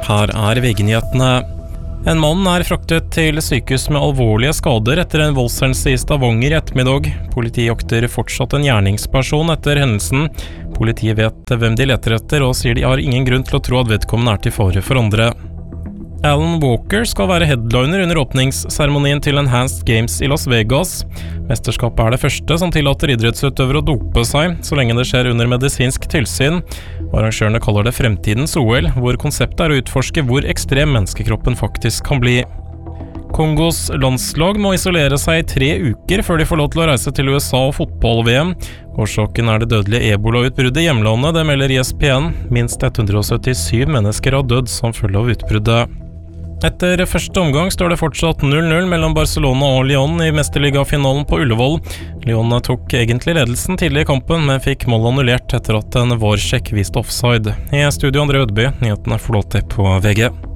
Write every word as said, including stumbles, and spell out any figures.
her er V G-nyhetene. En mann er fraktet til sykehus med alvorlige skader etter en voldshendelse i Stavanger i ettermiddag. Politiet jakter fortsatt en gjerningsperson etter hendelsen. Politiet vet hvem de leter etter, og sier de har ingen grunn til å tro at vedkommende er til fare for andre. Alan Walker skal være headliner under åpningsseremonien til Enhanced Games i Las Vegas. Mesterskapet er det første som tillater idrettsutøvere å dope seg, så lenge det skjer under medisinsk tilsyn. Arrangørene kaller det fremtidens O L, hvor konseptet er å utforske hvor ekstrem menneskekroppen faktisk kan bli. Kongos landslag må isolere seg i tre uker før de får lov til å reise til U S A og fotball-V M. Årsaken er det dødelige ebola-utbruddet i hjemlandet, det melder I S P N. Minst ett hundre og syttisju mennesker har dødd som følge av utbruddet. Etter første omgang står det fortsatt null null mellom Barcelona og Lyon i mesterligafinalen på Ullevål. Lyon tok egentlig ledelsen tidlig i kampen, men fikk mål annullert etter at en varsjekk viste offside. I studio André Ødby, nyhetene flåter på V G.